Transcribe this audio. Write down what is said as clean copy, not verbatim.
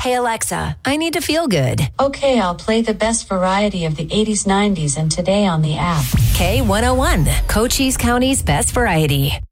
Hey Alexa, I need to feel good. Okay, I'll play the best variety of the 80s, 90s, and today on the app. K101, Cochise County's best variety.